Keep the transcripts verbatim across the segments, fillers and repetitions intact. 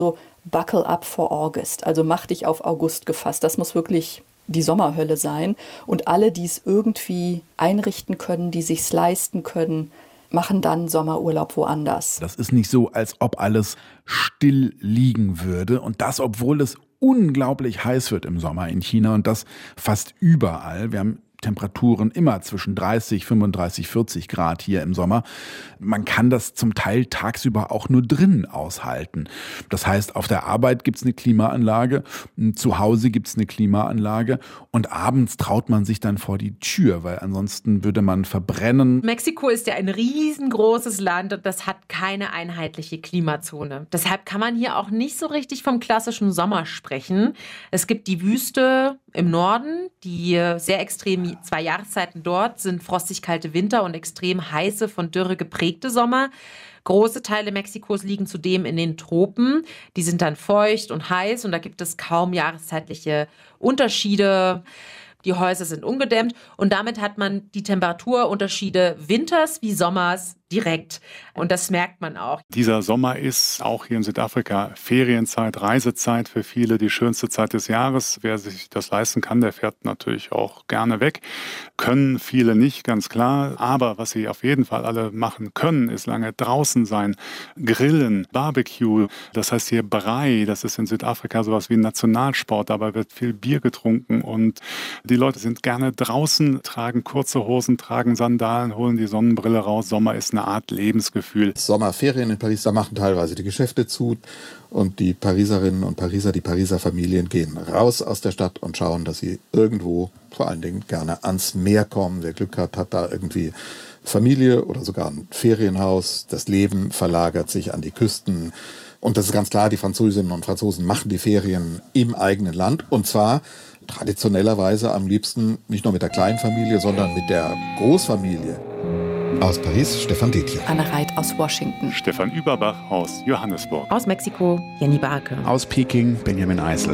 So buckle up for August, also mach dich auf August gefasst. Das muss wirklich die Sommerhölle sein. Und alle, die es irgendwie einrichten können, die sich's leisten können, machen dann Sommerurlaub woanders. Das ist nicht so, als ob alles still liegen würde. Und das, obwohl es unglaublich heiß wird im Sommer in China und das fast überall. Wir haben Temperaturen immer zwischen dreißig, fünfunddreißig, vierzig Grad hier im Sommer. Man kann das zum Teil tagsüber auch nur drinnen aushalten. Das heißt, auf der Arbeit gibt's eine Klimaanlage, zu Hause gibt's eine Klimaanlage und abends traut man sich dann vor die Tür, weil ansonsten würde man verbrennen. Mexiko ist ja ein riesengroßes Land und das hat keine einheitliche Klimazone. Deshalb kann man hier auch nicht so richtig vom klassischen Sommer sprechen. Es gibt die Wüste im Norden, die sehr extrem. Zwei Jahreszeiten dort sind frostig kalte Winter und extrem heiße, von Dürre geprägte Sommer. Große Teile Mexikos liegen zudem in den Tropen. Die sind dann feucht und heiß und da gibt es kaum jahreszeitliche Unterschiede. Die Häuser sind ungedämmt und damit hat man die Temperaturunterschiede winters wie sommers direkt. Und das merkt man auch. Dieser Sommer ist auch hier in Südafrika Ferienzeit, Reisezeit für viele, die schönste Zeit des Jahres. Wer sich das leisten kann, der fährt natürlich auch gerne weg. Können viele nicht, ganz klar. Aber was sie auf jeden Fall alle machen können, ist lange draußen sein, grillen, Barbecue. Das heißt hier Braai, das ist in Südafrika sowas wie ein Nationalsport. Dabei wird viel Bier getrunken und die Leute sind gerne draußen, tragen kurze Hosen, tragen Sandalen, holen die Sonnenbrille raus. Sommer ist eine Art Lebensgefühl. Sommerferien in Paris, da machen teilweise die Geschäfte zu und die Pariserinnen und Pariser, die Pariser Familien gehen raus aus der Stadt und schauen, dass sie irgendwo vor allen Dingen gerne ans Meer kommen. Wer Glück hat, hat da irgendwie Familie oder sogar ein Ferienhaus. Das Leben verlagert sich an die Küsten. Und das ist ganz klar, die Französinnen und Franzosen machen die Ferien im eigenen Land und zwar traditionellerweise am liebsten nicht nur mit der kleinen Familie, sondern mit der Großfamilie. Aus Paris, Stefan Detjen. Anne Reit aus Washington. Stefan Überbach aus Johannesburg. Aus Mexiko, Jenny Barke. Aus Peking, Benjamin Eisel.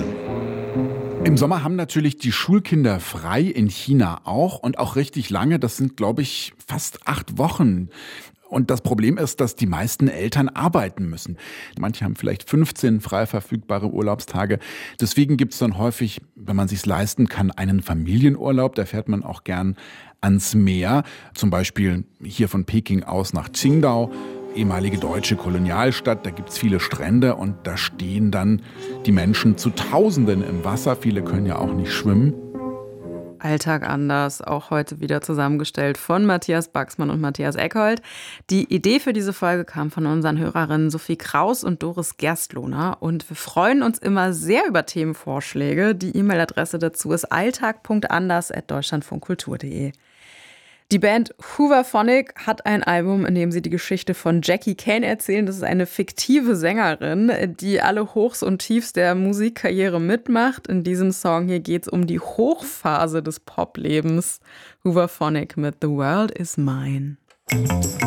Im Sommer haben natürlich die Schulkinder frei, in China auch und auch richtig lange. Das sind, glaube ich, fast acht Wochen. Und das Problem ist, dass die meisten Eltern arbeiten müssen. Manche haben vielleicht fünfzehn frei verfügbare Urlaubstage. Deswegen gibt es dann häufig, wenn man sich's leisten kann, einen Familienurlaub. Da fährt man auch gern ans Meer. Zum Beispiel hier von Peking aus nach Qingdao, ehemalige deutsche Kolonialstadt. Da gibt's viele Strände und da stehen dann die Menschen zu Tausenden im Wasser. Viele können ja auch nicht schwimmen. Alltag anders, auch heute wieder zusammengestellt von Matthias Baxmann und Matthias Eckhold. Die Idee für diese Folge kam von unseren Hörerinnen Sophie Kraus und Doris Gerstlohner und wir freuen uns immer sehr über Themenvorschläge. Die E-Mail-Adresse dazu ist alltag punkt anders at deutschlandfunkkultur punkt de. Die Band Hooverphonic hat ein Album, in dem sie die Geschichte von Jackie Kane erzählen. Das ist eine fiktive Sängerin, die alle Hochs und Tiefs der Musikkarriere mitmacht. In diesem Song hier geht es um die Hochphase des Poplebens. Hooverphonic mit The World Is Mine.